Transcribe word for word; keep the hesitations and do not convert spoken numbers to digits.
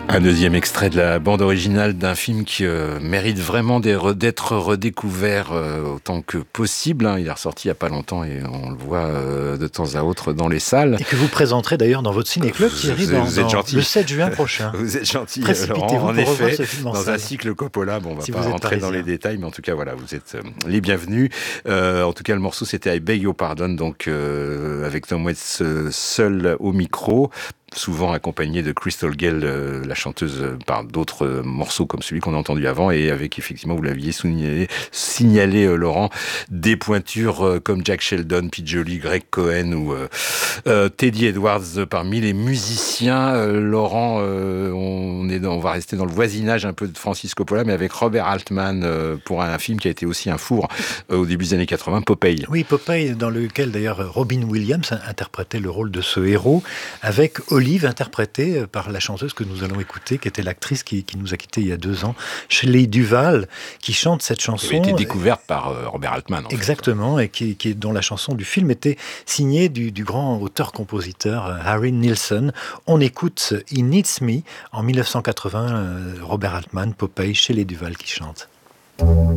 Un deuxième extrait de la bande originale d'un film qui euh, mérite vraiment d'être redécouvert euh, autant que possible. Hein. Il est ressorti il n'y a pas longtemps et on le voit euh, de temps à autre dans les salles. Et que vous présenterez d'ailleurs dans votre ciné-club, vous, Thierry, vous, dans, vous êtes dans le sept juin prochain. Vous êtes gentil, Précipitez-vous Laurent. En pour effet, ce film en dans salle. Un cycle Coppola, bon, on ne va si pas rentrer parisien. dans les détails, mais en tout cas, voilà, vous êtes euh, les bienvenus. Euh, en tout cas, le morceau, c'était I Beg Your Pardon, donc euh, avec Tom Waits euh, seul au micro, souvent accompagnée de Crystal Gayle, euh, la chanteuse, euh, par d'autres euh, morceaux comme celui qu'on a entendu avant, et avec, effectivement, vous l'aviez signalé, signalé euh, Laurent, des pointures euh, comme Jack Sheldon, Pete Joly, Greg Cohen ou euh, euh, Teddy Edwards euh, parmi les musiciens. Euh, Laurent, euh, on, est dans, on va rester dans le voisinage un peu de Francis Coppola, mais avec Robert Altman euh, pour un, un film qui a été aussi un four euh, au début des années quatre-vingts, Popeye. Oui, Popeye, dans lequel d'ailleurs Robin Williams interprétait le rôle de ce héros, avec Olive interprétée par la chanteuse que nous allons écouter, qui était l'actrice qui, qui nous a quittés il y a deux ans, Shelley Duvall, qui chante cette chanson. Qui avait été découverte par euh, Robert Altman. En Exactement, fait. et qui, qui, dont la chanson du film était signée du, du grand auteur-compositeur euh, Harry Nilsson. On écoute He Needs Me en mille neuf cent quatre-vingts, euh, Robert Altman, Popeye, Shelley Duvall qui chante.